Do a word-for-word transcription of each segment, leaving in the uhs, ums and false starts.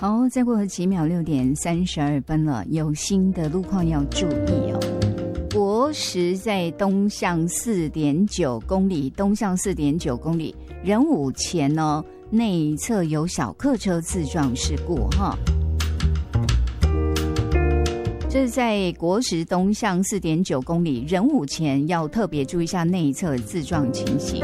好，再过几秒，六点三十二分了，有新的路况要注意哦。国十在东向四点九公里，东向四点九公里，仁武前呢内侧有小客车自撞事故哈。这是在国十东向四点九公里，仁武前要特别注意一下内侧自撞情形。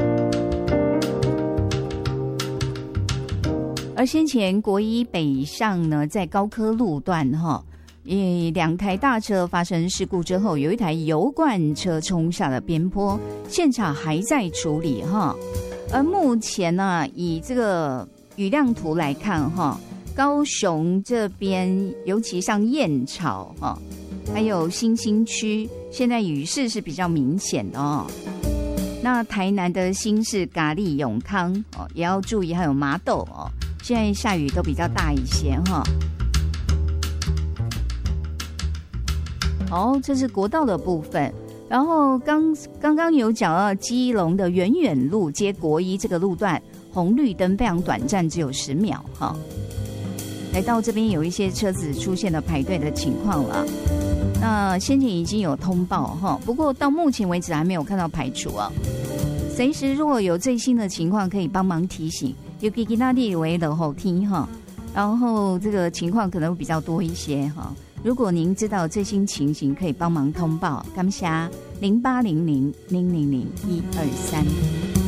而先前国一北上呢，在高科路段哈，以两台大车发生事故之后，有一台油罐车冲下了边坡，现场还在处理哈。而目前呢、啊，以这个雨量图来看哈，高雄这边尤其像燕巢哈，还有新兴区，现在雨势是比较明显的哦。那台南的新市、咖喱、永康哦，也要注意，还有麻豆哦。现在下雨都比较大一些哈。好，这是国道的部分。然后刚刚刚有讲到基隆的远远路接国一这个路段，红绿灯非常短暂，只有十秒哈。来到这边有一些车子出现了排队的情况了。那先前已经有通报哈，不过到目前为止还没有看到排除啊。随时如果有最新的情况，可以帮忙提醒。有给给那里为的后听哈，然后这个情况可能会比较多一些哈。如果您知道最新情形，可以帮忙通报。感谢零八零零零零零一二三。